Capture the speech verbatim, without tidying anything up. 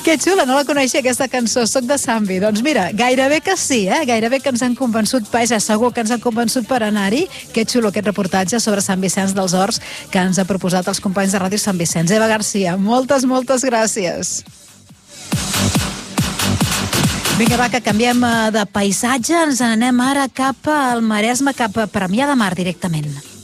Que xula, no la coneixia aquesta cançó, Soc de Sambi. Doncs mira, gairebé que sí, eh? Gairebé que ens han convençut, vaja, segur que ens han convençut per anar-hi. Que xulo aquest reportatge sobre Sant Vicenç dels Horts que ens ha proposat els companys de Ràdio Sant Vicenç. Eva Garcia, moltes, moltes gràcies. Vinga, va, que canviem de paisatge. Ens anem ara cap al Maresme, cap a Premià de Mar directament.